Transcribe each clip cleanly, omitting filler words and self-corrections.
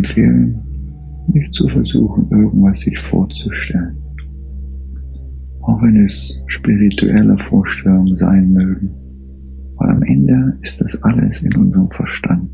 empfehlen, nicht zu versuchen, irgendwas sich vorzustellen. Auch wenn es spirituelle Vorstellungen sein mögen. Weil am Ende ist das alles in unserem Verstand.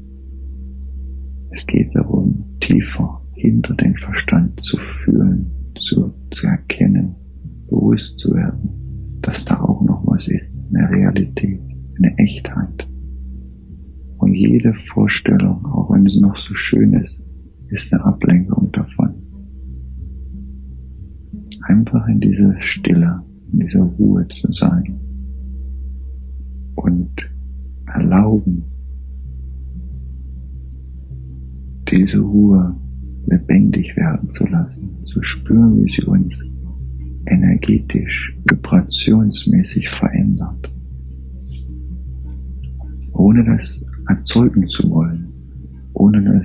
Es geht darum, tiefer hinter den Verstand zu fühlen, zu erkennen, bewusst zu werden, dass da auch noch was ist, eine Realität, eine Echtheit. Und jede Vorstellung, auch wenn es noch so schön ist eine Ablenkung davon. Einfach in dieser Stille, in dieser Ruhe zu sein und erlauben, diese Ruhe lebendig werden zu lassen, zu spüren, wie sie uns energetisch, vibrationsmäßig verändert, ohne das erzeugen zu wollen, ohne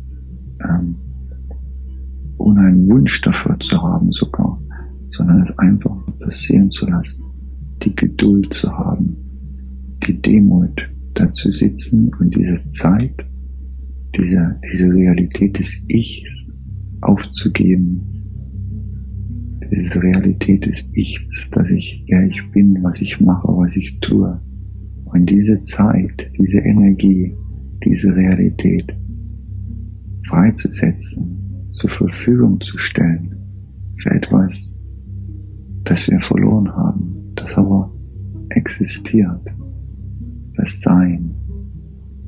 einen Wunsch dafür zu haben sogar, sondern es einfach passieren zu lassen, die Geduld zu haben, die Demut, da zu sitzen und diese Zeit, diese Realität des Ichs aufzugeben, diese Realität des Ichs, dass ich bin, was ich mache, was ich tue. Und diese Zeit, diese Energie, diese Realität freizusetzen, zur Verfügung zu stellen für etwas, das wir verloren haben, das aber existiert, das Sein,